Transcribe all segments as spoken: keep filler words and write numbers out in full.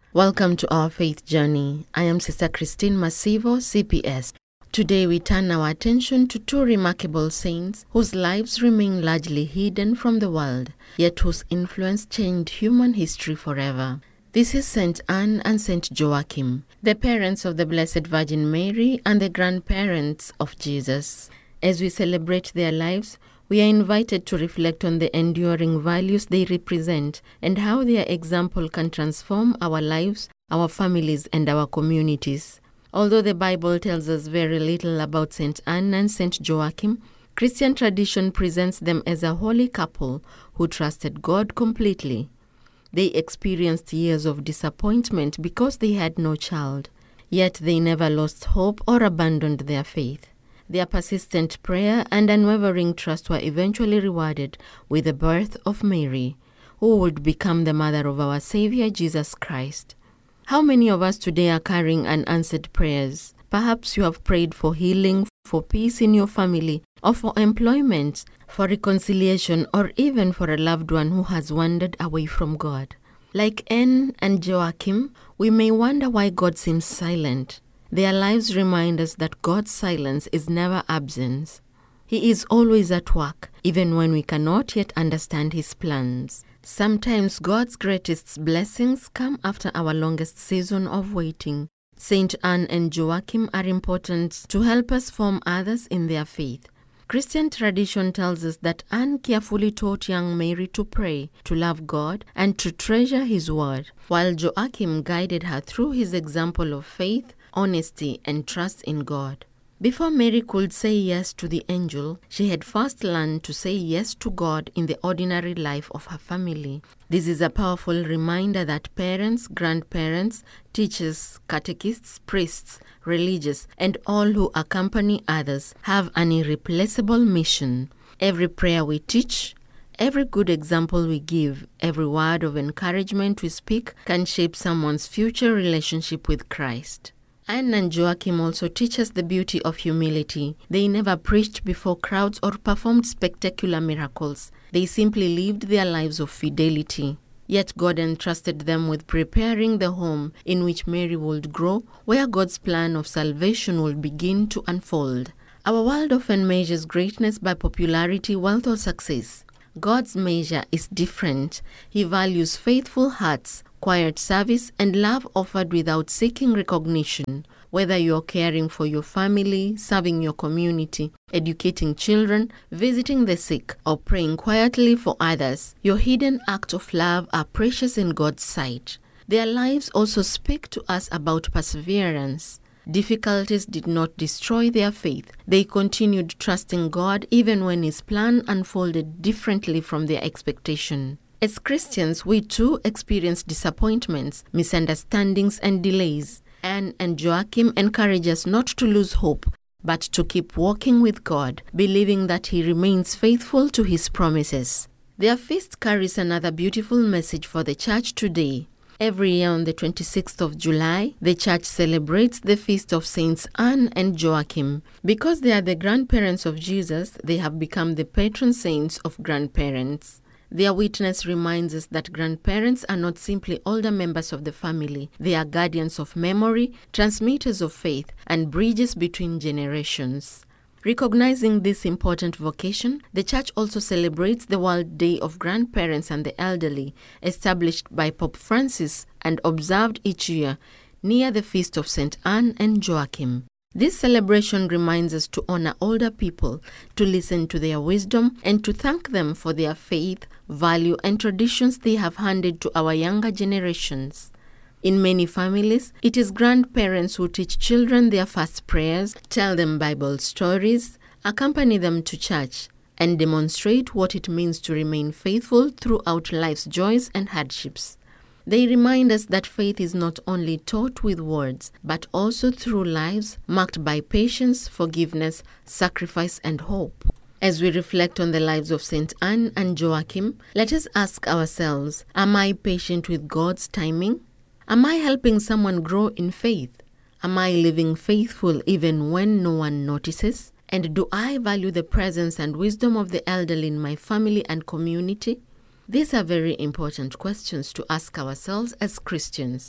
Welcome to our faith journey. I am Sister Christine Masivo, C P S. Today we turn our attention to two remarkable saints whose lives remain largely hidden from the world, yet whose influence changed human history forever. This is Saint Anne and Saint Joachim, the parents of the Blessed Virgin Mary and the grandparents of Jesus. As we celebrate their lives, we are invited to reflect on the enduring values they represent and how their example can transform our lives, our families, and our communities. Although the Bible tells us very little about Saint Anne and Saint Joachim, Christian tradition presents them as a holy couple who trusted God completely. They experienced years of disappointment because they had no child, yet they never lost hope or abandoned their faith. Their persistent prayer and unwavering trust were eventually rewarded with the birth of Mary, who would become the mother of our Savior Jesus Christ. How many of us today are carrying unanswered prayers? Perhaps you have prayed for healing, for peace in your family, or for employment, for reconciliation, or even for a loved one who has wandered away from God. Like Anne and Joachim, we may wonder why God seems silent. Their lives remind us that God's silence is never absence. He is always at work, even when we cannot yet understand His plans. Sometimes God's greatest blessings come after our longest season of waiting. Saint Anne and Joachim are important to help us form others in their faith. Christian tradition tells us that Anne carefully taught young Mary to pray, to love God, and to treasure His word, while Joachim guided her through his example of faith, honesty, and trust in God. Before Mary could say yes to the angel, she had first learned to say yes to God in the ordinary life of her family. This is a powerful reminder that parents, grandparents, teachers, catechists, priests, religious, and all who accompany others have an irreplaceable mission. Every prayer we teach, every good example we give, every word of encouragement we speak can shape someone's future relationship with Christ. Anne and Joachim also teach us the beauty of humility. They never preached before crowds or performed spectacular miracles. They simply lived their lives of fidelity. Yet God entrusted them with preparing the home in which Mary would grow, where God's plan of salvation would begin to unfold. Our world often measures greatness by popularity, wealth, or success. God's measure is different. He values faithful hearts, quiet service, and love offered without seeking recognition. Whether you're caring for your family, serving your community, educating children, visiting the sick, or praying quietly for others, your hidden acts of love are precious in God's sight. Their lives also speak to us about perseverance. Difficulties did not destroy their faith. They continued trusting God even when His plan unfolded differently from their expectation. As Christians, we too experience disappointments, misunderstandings, and delays. Anne and Joachim encourage us not to lose hope, but to keep walking with God, believing that He remains faithful to His promises. Their feast carries another beautiful message for the Church today. Every year on the twenty-sixth of July, the Church celebrates the feast of Saints Anne and Joachim. Because they are the grandparents of Jesus, they have become the patron saints of grandparents. Their witness reminds us that grandparents are not simply older members of the family. They are guardians of memory, transmitters of faith, and bridges between generations. Recognizing this important vocation, the Church also celebrates the World Day of Grandparents and the Elderly, established by Pope Francis and observed each year near the feast of Saint Anne and Joachim. This celebration reminds us to honor older people, to listen to their wisdom, and to thank them for their faith, value, and traditions they have handed to our younger generations. In many families, it is grandparents who teach children their first prayers, tell them Bible stories, accompany them to church, and demonstrate what it means to remain faithful throughout life's joys and hardships. They remind us that faith is not only taught with words, but also through lives marked by patience, forgiveness, sacrifice, and hope. As we reflect on the lives of Saint Anne and Joachim, let us ask ourselves, am I patient with God's timing? Am I helping someone grow in faith? Am I living faithful even when no one notices? And do I value the presence and wisdom of the elderly in my family and community? These are very important questions to ask ourselves as Christians.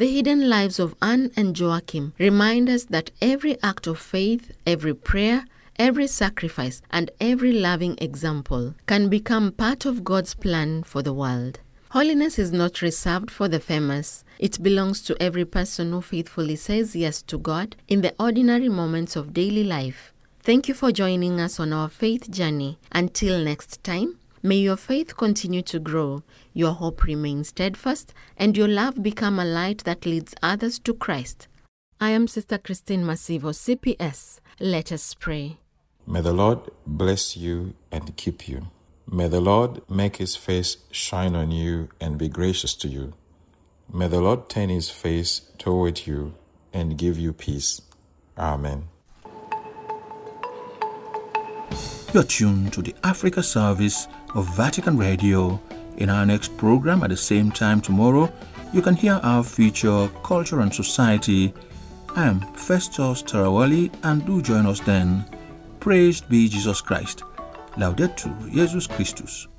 The hidden lives of Anne and Joachim remind us that every act of faith, every prayer, every sacrifice, and every loving example can become part of God's plan for the world. Holiness is not reserved for the famous. It belongs to every person who faithfully says yes to God in the ordinary moments of daily life. Thank you for joining us on our faith journey. Until next time, may your faith continue to grow, your hope remain steadfast, and your love become a light that leads others to Christ. I am Sister Christine Masivo, C P S. Let us pray. May the Lord bless you and keep you. May the Lord make his face shine on you and be gracious to you. May the Lord turn his face toward you and give you peace. Amen. You're tuned to the Africa service of Vatican Radio. In our next program at the same time tomorrow, you can hear our feature Culture and Society. I am Festus Tarawali, and do join us then. Praised be Jesus Christ. Laudetur Jesus Christus.